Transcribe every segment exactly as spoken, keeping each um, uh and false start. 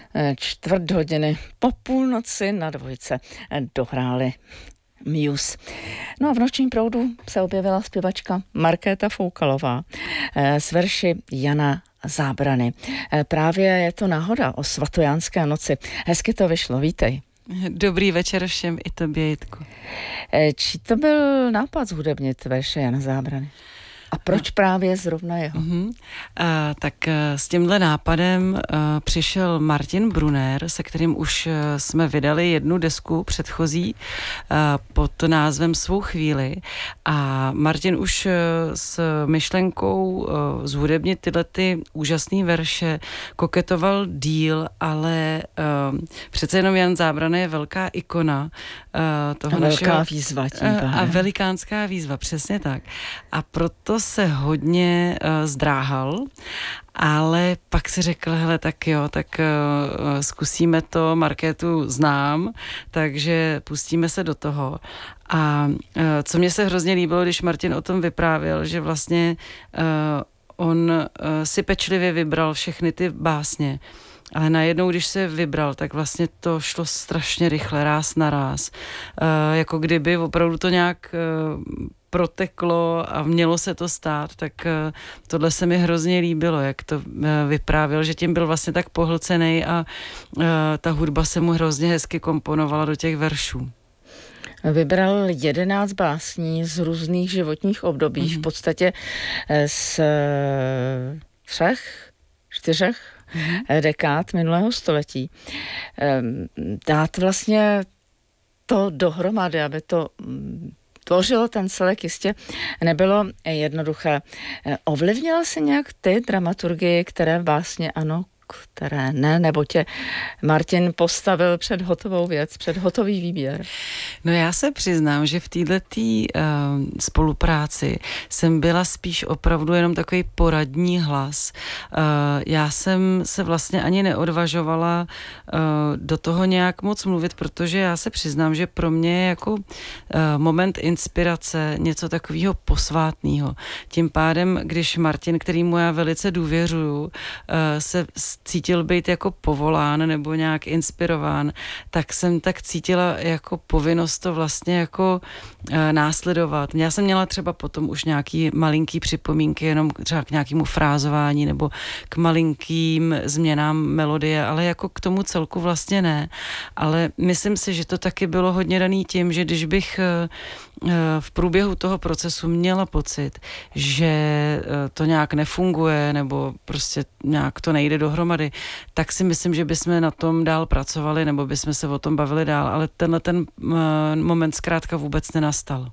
čtvrt hodiny po půlnoci na dvojce dohráli Muse. No a v Nočním proudu se objevila zpěvačka Markéta Foukalová s verši Jana Zábrany. Právě je to náhoda o svatojánské noci. Hezky to vyšlo, vítej. Dobrý večer všem, i tobě, Jitko. Čí to byl nápad zhudebnit verše Jana Zábrany? A proč no. právě zrovna jeho? Uh-huh. Uh, tak uh, s tímhle nápadem uh, přišel Martin Brunner, se kterým už uh, jsme vydali jednu desku předchozí uh, pod názvem Svou chvíli. A Martin už uh, s myšlenkou uh, zhudebnit tyhle ty úžasné verše koketoval díl, ale uh, přece jenom Jan Zábrana je velká ikona uh, toho a velká našeho, výzva tím uh, a velikánská výzva, přesně tak. A proto se hodně uh, zdráhal, ale pak si řekl, hele, tak jo, tak uh, zkusíme to, Markétu znám, takže pustíme se do toho. A uh, co mě se hrozně líbilo, když Martin o tom vyprávěl, že vlastně uh, on uh, si pečlivě vybral všechny ty básně, ale najednou, když se vybral, tak vlastně to šlo strašně rychle, ráz na ráz. Uh, jako kdyby opravdu to nějak uh, proteklo a mělo se to stát, tak uh, tohle se mi hrozně líbilo, jak to uh, vyprávěl, že tím byl vlastně tak pohlcenej a uh, ta hudba se mu hrozně hezky komponovala do těch veršů. Vybral jedenáct básní z různých životních období, mm-hmm. v podstatě z třech, čtyřech mm-hmm. dekád minulého století. Dát vlastně to dohromady, aby to tvořilo ten celek, jistě nebylo jednoduché. Ovlivnila se nějak ty dramaturgii, které básně ano, které ne, nebo tě Martin postavil před hotovou věc, před hotový výběr? No já se přiznám, že v této uh, spolupráci jsem byla spíš opravdu jenom takový poradní hlas. Uh, já jsem se vlastně ani neodvažovala uh, do toho nějak moc mluvit, protože já se přiznám, že pro mě je jako uh, moment inspirace něco takového posvátného. Tím pádem, když Martin, kterýmu já velice důvěřuju, uh, se cítil být jako povolán nebo nějak inspirován, tak jsem tak cítila jako povinnost to vlastně jako e, následovat. Já jsem měla třeba potom už nějaký malinký připomínky, jenom třeba k nějakému frázování nebo k malinkým změnám melodie, ale jako k tomu celku vlastně ne. Ale myslím si, že to taky bylo hodně daný tím, že když bych e, v průběhu toho procesu měla pocit, že to nějak nefunguje nebo prostě nějak to nejde dohromady, tak si myslím, že bychom na tom dál pracovali nebo bychom se o tom bavili dál, ale tenhle ten moment zkrátka vůbec nenastal.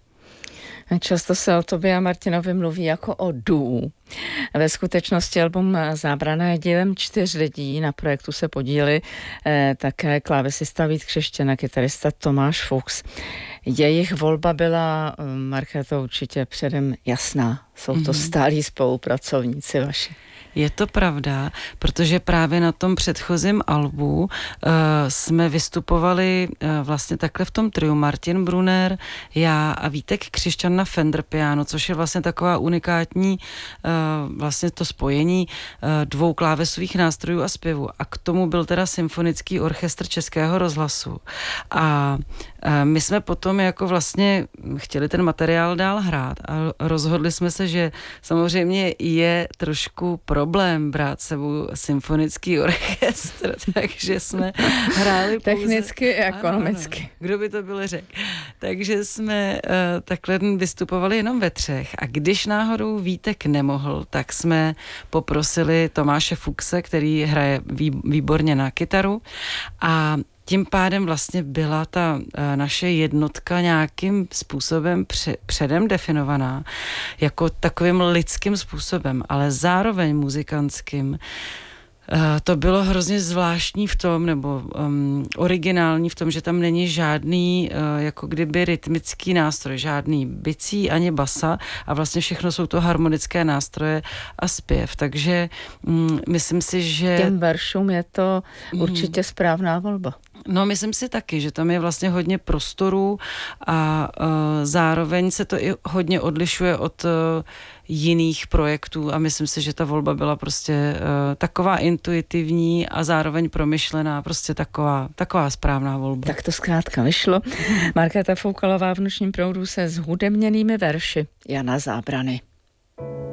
Často se o tobě a Martinovi mluví jako o duo. Ve skutečnosti album Zábrana je dílem čtyř lidí. Na projektu se podíleli eh, také klávesista Vít Křeštěn a kytarista Tomáš Fuchs. Jejich volba byla, Markéto, určitě předem jasná. Jsou to mm-hmm. stálí spolupracovníci vaši. Je to pravda, protože právě na tom předchozím albu uh, jsme vystupovali uh, vlastně takhle v tom triu Martin Brunner, já a Vítek Křešťan na Fender piano, což je vlastně taková unikátní uh, vlastně to spojení uh, dvou klávesových nástrojů a zpěvu. A k tomu byl teda symfonický orchestr Českého rozhlasu. A uh, my jsme potom jako vlastně chtěli ten materiál dál hrát a rozhodli jsme se, že samozřejmě je trošku pro problém brát sebou symfonický orchestr, takže jsme hráli pouze... Technicky i ekonomicky. Ano, ano. Kdo by to byl řekl. Takže jsme uh, takhle vystupovali jenom ve třech a když náhodou Vítek nemohl, tak jsme poprosili Tomáše Fuchse, který hraje vý, výborně na kytaru a tím pádem vlastně byla ta e, naše jednotka nějakým způsobem pře- předem definovaná, jako takovým lidským způsobem, ale zároveň muzikantským. E, to bylo hrozně zvláštní v tom, nebo um, originální v tom, že tam není žádný uh, jako kdyby rytmický nástroj, žádný bicí ani basa a vlastně všechno jsou to harmonické nástroje a zpěv, takže um, myslím si, že... Těm veršům je to určitě správná volba. No, myslím si taky, že tam je vlastně hodně prostoru a uh, zároveň se to i hodně odlišuje od uh, jiných projektů a myslím si, že ta volba byla prostě uh, taková intuitivní a zároveň promyšlená, prostě taková, taková správná volba. Tak to zkrátka vyšlo. Markéta Foukalová v Nočním proudu se zhudebněnými verši Jana Zábrany.